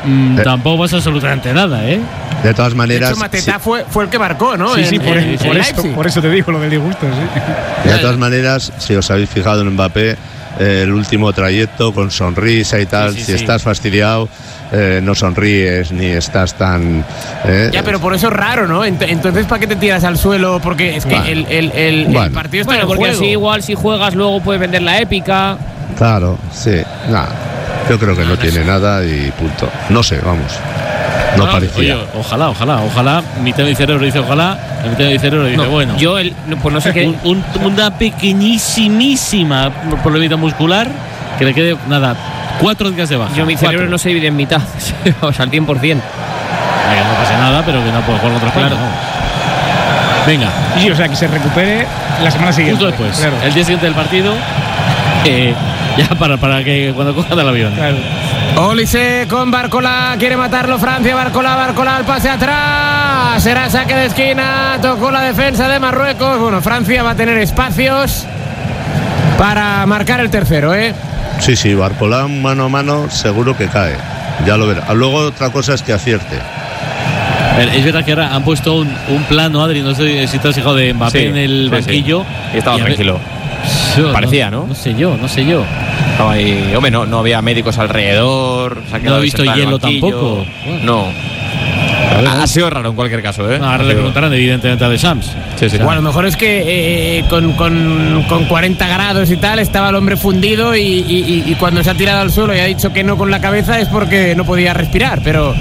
tampoco pasa absolutamente nada, ¿eh? De todas maneras. De hecho, Mateta fue el que marcó, ¿no? Sí, por eso te digo lo del disgusto, sí. De todas maneras, si os habéis fijado en Mbappé, el último trayecto con sonrisa y tal, si estás fastidiado, no sonríes ni estás tan. Ya, pero por eso es raro, ¿no? Entonces, ¿para qué te tiras al suelo? Porque es que el partido está en porque juego. así igual si juegas luego puedes vender la épica. Claro, sí. Nah, yo creo que no tiene nada y punto. No sé, vamos. No parecía. Oye, ojalá. Mitad de mi cerebro dice ojalá, la mitad de mi cerebro dice bueno. Yo, pues no sé qué. Una pequeñísima problemita muscular que le quede, 4 días de baja. Yo mi cerebro no se divide en mitad, o sea, al 100%. No pasa nada, pero que no puedo jugar otra claro. Venga. Sí, o sea, que se recupere la semana siguiente. Justo después, claro. el día siguiente del partido, ya para que cuando cojan el avión. Claro. Olise con Barcola, quiere matarlo Francia, Barcola al pase atrás, será saque de esquina, tocó la defensa de Marruecos. Bueno, Francia va a tener espacios para marcar el tercero, ¿eh? Sí, Barcola mano a mano seguro que cae, ya lo verá. Luego otra cosa es que acierte. Es verdad que ahora han puesto un plano, Adri, no sé si te has fijado, de Mbappé en el banquillo. Y estaba tranquilo. Parecía, ¿no? No sé yo. Estaba ahí, hombre, no había médicos alrededor. No he visto hielo tampoco. No. Ha sido raro en cualquier caso, ¿eh? Ahora le preguntarán evidentemente a De Shams. Sí. Bueno, a lo mejor es que con 40 grados y tal estaba el hombre fundido y cuando se ha tirado al suelo y ha dicho que no con la cabeza es porque no podía respirar, pero.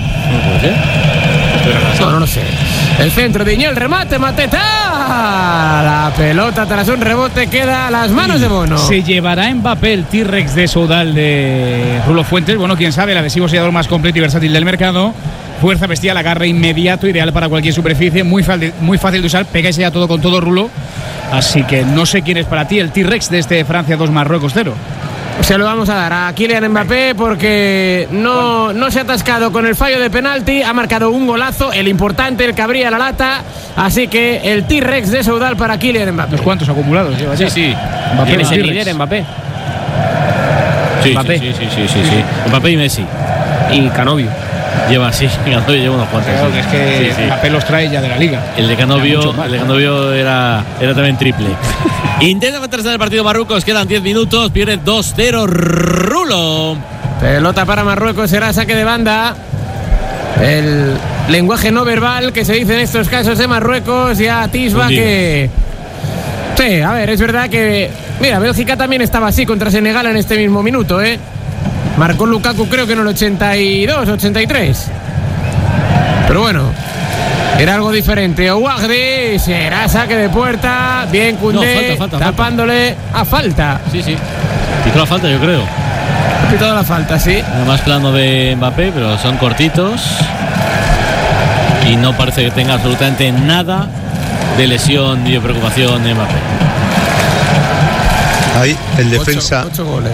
No sé. El centro de Iñel, remate, Mateta. La pelota tras un rebote queda a las manos de Bono. Se llevará Mbappé el T-Rex de Soudal de Rulo Fuentes. Bueno, quién sabe, el adhesivo sellador más completo y versátil del mercado. Fuerza bestial, agarre inmediato, ideal para cualquier superficie, muy fácil de usar, pega y sella todo con todo, Rulo. Así que no sé quién es para ti el T-Rex de este Francia 2 Marruecos 0. Se lo vamos a dar a Kylian Mbappé porque no se ha atascado con el fallo de penalti, ha marcado un golazo, el importante, el que abría la lata, así que el T-Rex de Soudal para Kylian Mbappé. ¿Los cuantos acumulados lleva ya? Sí. ¿Quién es el líder, Mbappé? Sí. Mbappé y Messi. Y Canovio. Lleva unos cuantos. Claro, que es que Mbappé los trae ya de la liga. El de Canovio era también triple. Intenta meterse en el partido Marruecos, quedan 10 minutos, pierde 2-0 Rulo. Pelota para Marruecos, será saque de banda. El lenguaje no verbal que se dice en estos casos de Marruecos ya atisba que. Sí, a ver, es verdad que. Mira, Bélgica también estaba así contra Senegal en este mismo minuto, ¿eh? Marcó Lukaku creo que en el 82, 83. Pero bueno, era algo diferente. Ouagdi, será saque de puerta. Bien Koundé, falta. tapándole a falta. Sí. Pitó la falta, yo creo. Ha pitado la falta, sí. Más plano de Mbappé, pero son cortitos. Y no parece que tenga absolutamente nada de lesión ni de preocupación de Mbappé. Ahí el defensa 8 goles.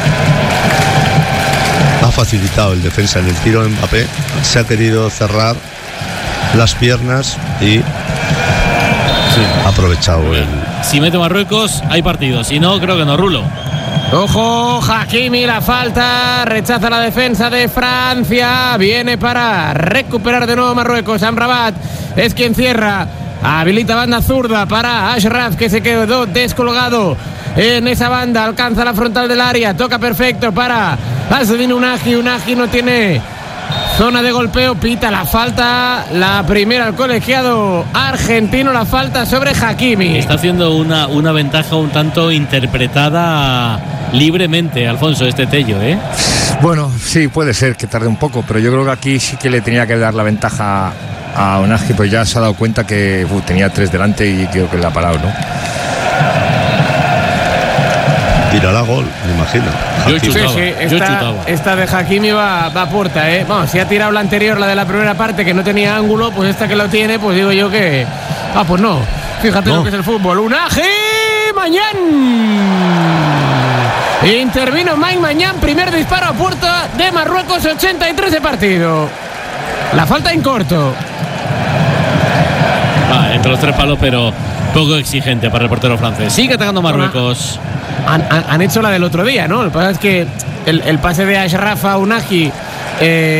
Ha facilitado el defensa en el tiro de Mbappé, se ha querido cerrar las piernas y ha aprovechado el. Si mete Marruecos hay partido, si no creo que no. Rulo. Ojo, Hakimi, la falta, rechaza la defensa de Francia, viene para recuperar de nuevo Marruecos. Amrabat es quien cierra, habilita banda zurda para Ashraf, que se quedó descolgado en esa banda, alcanza la frontal del área, toca perfecto para Azzedine Ounahi no tiene zona de golpeo, pita la falta, la primera al colegiado argentino, la falta sobre Hakimi. Está haciendo una ventaja un tanto interpretada libremente, Alfonso, este Tello, ¿eh? Bueno, sí, puede ser que tarde un poco, pero yo creo que aquí sí que le tenía que dar la ventaja a Ounahi, pues ya se ha dado cuenta que tenía 3 delante y creo que le ha parado, ¿no? Tirará gol, me imagino. Yo chutaba. Esta de Hakimi va a puerta, ¿eh? Vamos, si ha tirado la anterior, la de la primera parte, que no tenía ángulo, pues esta que lo tiene, pues digo yo que. Pues no. Fíjate lo que es el fútbol. Ounahi Mañán. Intervino Mike Mañán, primer disparo a puerta de Marruecos, 83 de partido. La falta en corto. Entre los 3 palos, pero poco exigente para el portero francés. Sigue atacando Marruecos. Han hecho la del otro día, ¿no? Lo que pasa es que el pase de Ashraf a Ounahi